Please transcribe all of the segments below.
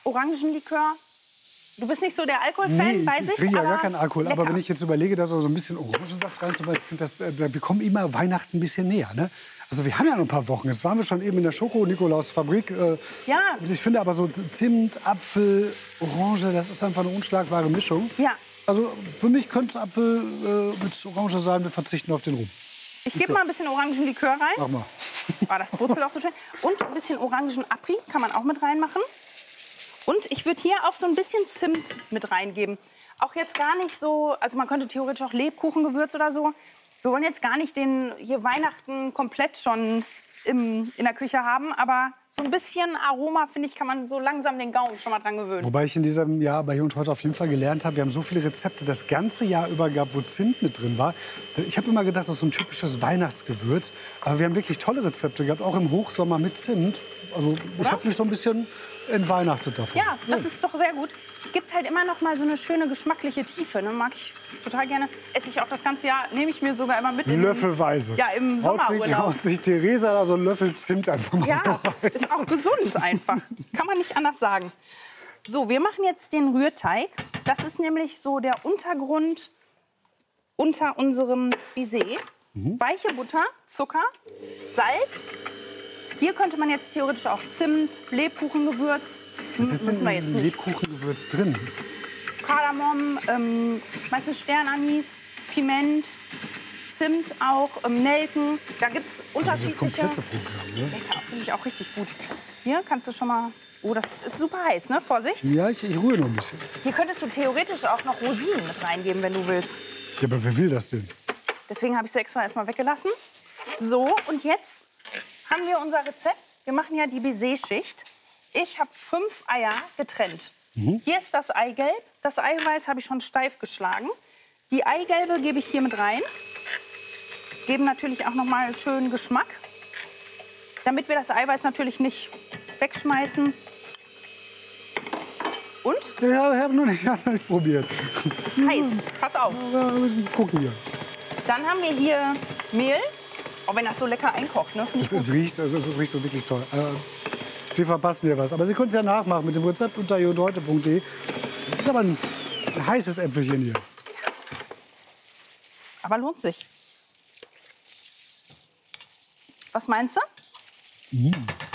Orangenlikör. Du bist nicht so der Alkoholfan, Nee, weiß ich. ich trinke ja gar aber keinen Alkohol. lecker. Aber wenn ich jetzt überlege, da so ein bisschen Orangensaft reinzumachen, ich finde, wir kommen immer Weihnachten ein bisschen näher. Ne? Also wir haben ja noch ein paar Wochen. Jetzt waren wir schon eben in der Schoko-Nikolaus-Fabrik. Ja. Ich finde aber so Zimt, Apfel, Orange, das ist einfach eine unschlagbare Mischung. Ja. Also für mich könnte es Apfel mit Orange sein. Wir verzichten auf den Rum. Ich gebe mal ein bisschen Orangenlikör rein. Mach mal. Das brutzelt auch so schön. Und ein bisschen Orangenapri kann man auch mit reinmachen. Und ich würde hier auch so ein bisschen Zimt mit reingeben. Auch jetzt gar nicht so, also man könnte theoretisch auch Lebkuchengewürz oder so. Wir wollen jetzt gar nicht den hier Weihnachten komplett schon in der Küche haben. Aber so ein bisschen Aroma, finde ich, kann man so langsam den Gaumen schon mal dran gewöhnen. Wobei ich in diesem Jahr bei Hier und Heute auf jeden Fall gelernt habe, wir haben so viele Rezepte das ganze Jahr über gehabt, wo Zimt mit drin war. Ich habe immer gedacht, das ist so ein typisches Weihnachtsgewürz. Aber wir haben wirklich tolle Rezepte gehabt, auch im Hochsommer mit Zimt. Also ich habe mich so ein bisschen entweihnachtet davon. Ja, das ist doch sehr gut. Gibt halt immer noch mal so eine schöne geschmackliche Tiefe. Ne? Mag ich total gerne. Esse ich auch das ganze Jahr, nehme ich mir sogar immer mit. Löffelweise. Ja, im Sommerurlaub. Haut sich Theresa da so einen Löffel Zimt einfach mal Ja, so rein. ist auch gesund einfach. Kann man nicht anders sagen. So, wir machen jetzt den Rührteig. Das ist nämlich so der Untergrund unter unserem Baiser. Weiche Butter, Zucker, Salz. Hier könnte man jetzt theoretisch auch Zimt, Lebkuchengewürz. Was ist denn Müssen wir in jetzt diesem nicht. Lebkuchengewürz drin? Kardamom, meistens Sternanis, Piment, Zimt auch, Nelken. Da gibt es Also das unterschiedliche. komplette Programm, ne? Lecker, finde ich auch richtig gut. Hier kannst du schon mal. Oh, das ist super heiß, ne? Vorsicht. Ja, ich rühre noch ein bisschen. Hier könntest du theoretisch auch noch Rosinen mit reingeben, wenn du willst. Ja, aber wer will das denn? Deswegen habe ich sie extra erstmal weggelassen. So, und jetzt haben wir unser Rezept. Wir machen ja die Baiser-Schicht. Ich habe 5 Eier getrennt. Hier ist das Eigelb. Das Eiweiß habe ich schon steif geschlagen. Die Eigelbe gebe ich hier mit rein. Geben natürlich auch noch mal schönen Geschmack. Damit wir das Eiweiß natürlich nicht wegschmeißen. Und? Ja, ich habe noch nicht probiert. Ist heiß. Pass auf. Ja, müssen wir gucken hier. Dann haben wir hier Mehl. Auch wenn das so lecker einkocht, ne? Finde ich gut. Es riecht so wirklich toll. Sie verpassen hier was. Aber Sie können es ja nachmachen mit dem Rezept unter jodheute.de. Das ist aber ein heißes Äpfelchen hier. Aber lohnt sich. Was meinst du?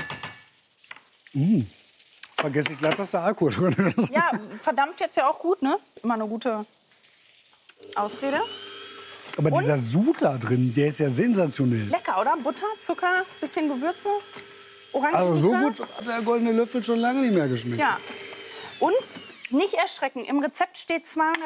Vergesse ich glatt, dass da Alkohol drin ist. Ja, verdammt jetzt ja auch gut, ne? Immer eine gute Ausrede. Aber dieser Sud da drin, der ist ja sensationell. Lecker, oder? Butter, Zucker, bisschen Gewürze, Orangenlikör. Also so gut hat der goldene Löffel schon lange nicht mehr geschmeckt. Ja. Und nicht erschrecken. Im Rezept steht 200